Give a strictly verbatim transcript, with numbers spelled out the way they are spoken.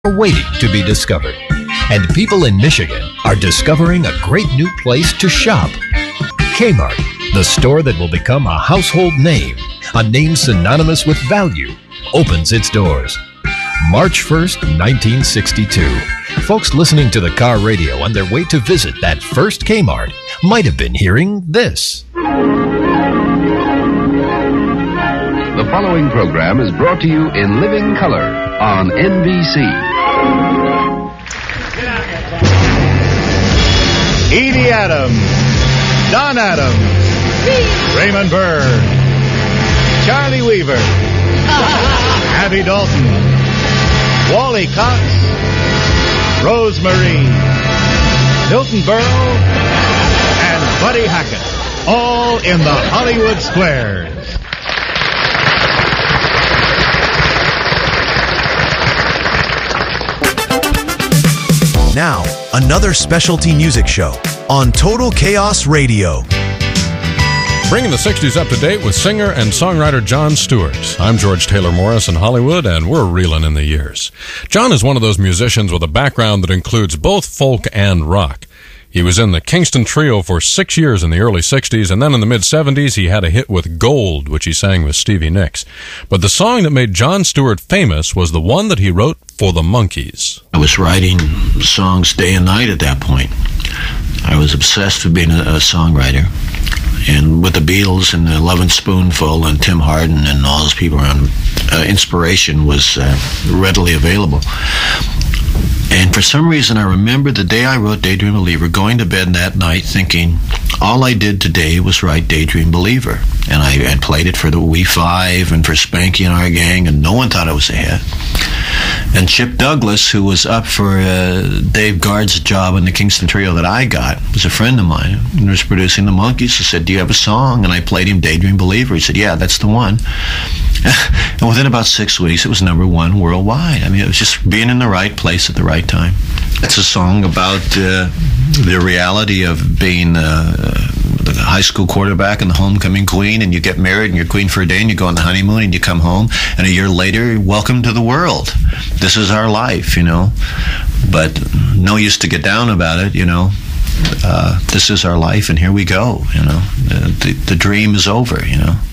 are waiting to be discovered. And people in Michigan are discovering a great new place to shop. Kmart, the store that will become a household name, a name synonymous with value, opens its doors. March first, nineteen sixty-two. Folks listening to the car radio on their way to visit that first Kmart might have been hearing this. The following program is brought to you in living color on N B C. Edie Adams, Don Adams, Raymond Burr, Charlie Weaver, Abby Dalton, Wally Cox, Rosemary, Milton Berle, and Buddy Hackett, all in the Hollywood Squares. Now, another specialty music show on Total Chaos Radio. Bringing the sixties up to date with singer and songwriter Jon Stewart. I'm George Taylor Morris in Hollywood, and we're reeling in the years. Jon is one of those musicians with a background that includes both folk and rock. He was in the Kingston Trio for six years in the early sixties, and then in the mid-seventies he had a hit with Gold, which he sang with Stevie Nicks. But the song that made Jon Stewart famous was the one that he wrote for the Monkees. I was writing songs day and night at that point. I was obsessed with being a, a songwriter. And with the Beatles and the Lovin' Spoonful and Tim Hardin and all those people around, uh, inspiration was uh, readily available. And for some reason, I remember the day I wrote Daydream Believer, going to bed that night thinking, all I did today was write Daydream Believer. And I had played it for the Wee Five and for Spanky and our gang, and no one thought it was a hit. And Chip Douglas, who was up for uh, Dave Guard's job in the Kingston Trio that I got, was a friend of mine and was producing the Monkees. He said, do you have a song? And I played him Daydream Believer. He said, yeah, that's the one. And within about six weeks, it was number one worldwide. I mean, it was just being in the right place at the right time. It's a song about uh, the reality of being uh, the high school quarterback and the homecoming queen, and you get married and you're queen for a day and you go on the honeymoon and you come home, and a year later, welcome to the world. This is our life, you know. But no use to get down about it, you know. Uh, this is our life, and here we go, you know. Uh, the, the dream is over, you know.